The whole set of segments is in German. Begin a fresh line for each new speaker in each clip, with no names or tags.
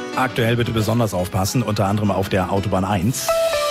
Aktuell bitte besonders aufpassen, unter anderem auf der Autobahn 1.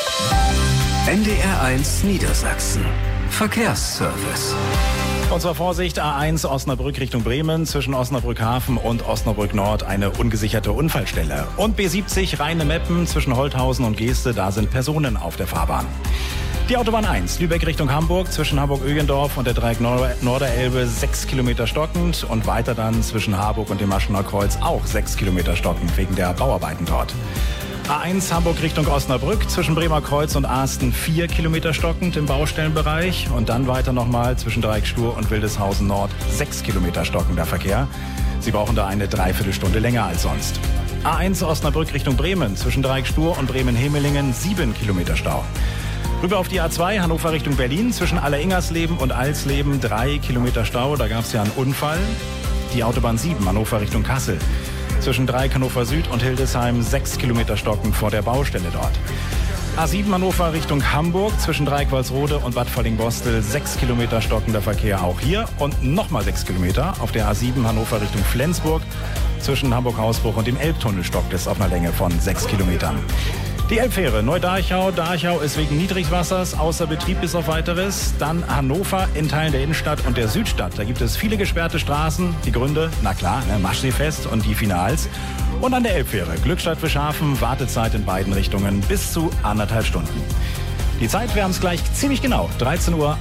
NDR 1 Niedersachsen. Verkehrsservice.
Und zwar Vorsicht, A1 Osnabrück Richtung Bremen, zwischen Osnabrück Hafen und Osnabrück Nord eine ungesicherte Unfallstelle. Und B70 Rheine-Meppen zwischen Holthausen und Geeste, da sind Personen auf der Fahrbahn. Die Autobahn 1, Lübeck Richtung Hamburg, zwischen Hamburg-Ögendorf und der Dreieck Norderelbe 6 Kilometer stockend und weiter dann zwischen Harburg und dem Aschener Kreuz auch 6 Kilometer stockend wegen der Bauarbeiten dort. A1 Hamburg Richtung Osnabrück, zwischen Bremer Kreuz und Asten 4 Kilometer stockend im Baustellenbereich und dann weiter nochmal zwischen Dreieck Stur und Wildeshausen Nord 6 Kilometer stockender Verkehr. Sie brauchen da eine Dreiviertelstunde länger als sonst. A1 Osnabrück Richtung Bremen, zwischen Dreieck Stur und Bremen-Hemelingen 7 Kilometer Stau. Rüber auf die A2 Hannover Richtung Berlin, zwischen Alleringersleben und Alsleben 3 Kilometer Stau, da gab es ja einen Unfall. Die Autobahn 7 Hannover Richtung Kassel. Zwischen Dreieck Hannover Süd und Hildesheim 6 Kilometer stockend vor der Baustelle dort. A7 Hannover Richtung Hamburg, zwischen Dreieck Walsrode und Bad Falling-Bostel 6 Kilometer stockender Verkehr auch hier. Und nochmal 6 Kilometer auf der A7 Hannover Richtung Flensburg. Zwischen Hamburg-Hausbruch und dem Elbtunnel stockt es auf einer Länge von 6 Kilometern. Die Elbfähre Neu-Darchau. Darchau ist wegen Niedrigwassers außer Betrieb bis auf Weiteres. Dann Hannover in Teilen der Innenstadt und der Südstadt. Da gibt es viele gesperrte Straßen. Die Gründe, na klar, Maschseefest und die Finals. Und an der Elbfähre Glückstadt-Fischhafen, Wartezeit in beiden Richtungen bis zu 1,5 Stunden. Die Zeit, wir haben es gleich ziemlich genau, 13:31 Uhr.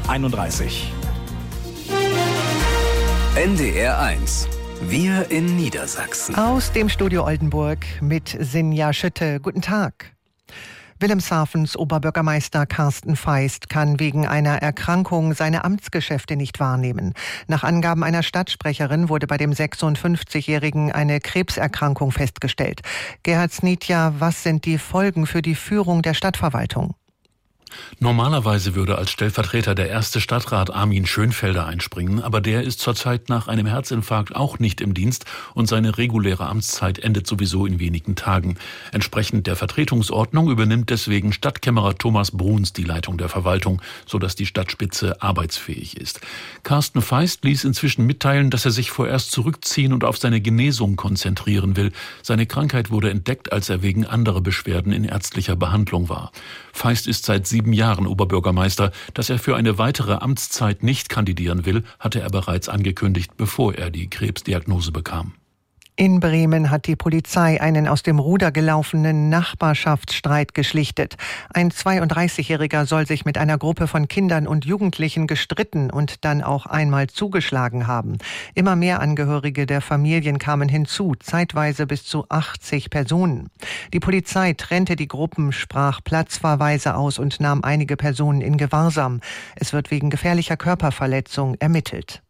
NDR 1. Wir in Niedersachsen.
Aus dem Studio Oldenburg mit Sinja Schütte. Guten Tag. Wilhelmshavens Oberbürgermeister Carsten Feist kann wegen einer Erkrankung seine Amtsgeschäfte nicht wahrnehmen. Nach Angaben einer Stadtsprecherin wurde bei dem 56-Jährigen eine Krebserkrankung festgestellt. Gerhard Snitja, was sind die Folgen für die Führung der Stadtverwaltung?
Normalerweise würde als Stellvertreter der erste Stadtrat Armin Schönfelder einspringen, aber der ist zurzeit nach einem Herzinfarkt auch nicht im Dienst und seine reguläre Amtszeit endet sowieso in wenigen Tagen. Entsprechend der Vertretungsordnung übernimmt deswegen Stadtkämmerer Thomas Bruns die Leitung der Verwaltung, sodass die Stadtspitze arbeitsfähig ist. Carsten Feist ließ inzwischen mitteilen, dass er sich vorerst zurückziehen und auf seine Genesung konzentrieren will. Seine Krankheit wurde entdeckt, als er wegen anderer Beschwerden in ärztlicher Behandlung war. Feist ist seit 7 Jahren Oberbürgermeister. Dass er für eine weitere Amtszeit nicht kandidieren will, hatte er bereits angekündigt, bevor er die Krebsdiagnose bekam.
In Bremen hat die Polizei einen aus dem Ruder gelaufenen Nachbarschaftsstreit geschlichtet. Ein 32-Jähriger soll sich mit einer Gruppe von Kindern und Jugendlichen gestritten und dann auch einmal zugeschlagen haben. Immer mehr Angehörige der Familien kamen hinzu, zeitweise bis zu 80 Personen. Die Polizei trennte die Gruppen, sprach Platzverweise aus und nahm einige Personen in Gewahrsam. Es wird wegen gefährlicher Körperverletzung ermittelt.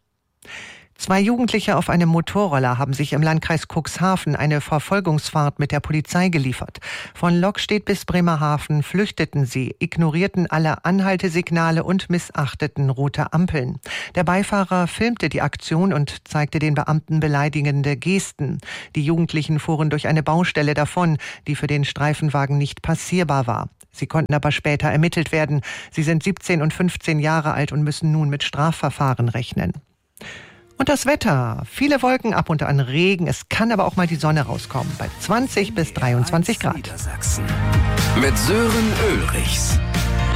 2 Jugendliche auf einem Motorroller haben sich im Landkreis Cuxhaven eine Verfolgungsfahrt mit der Polizei geliefert. Von Lockstedt bis Bremerhaven flüchteten sie, ignorierten alle Anhaltesignale und missachteten rote Ampeln. Der Beifahrer filmte die Aktion und zeigte den Beamten beleidigende Gesten. Die Jugendlichen fuhren durch eine Baustelle davon, die für den Streifenwagen nicht passierbar war. Sie konnten aber später ermittelt werden. Sie sind 17 und 15 Jahre alt und müssen nun mit Strafverfahren rechnen. Und das Wetter. Viele Wolken, ab und an Regen. Es kann aber auch mal die Sonne rauskommen. Bei 20 bis 23 Grad.
Niedersachsen. Mit Sören Ulrichs.